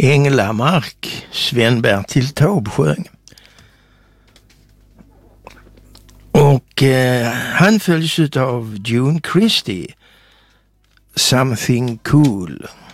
Änglamark, Sven-Bertil Taube sjöng. Och han följs av June Christie, Something Cool.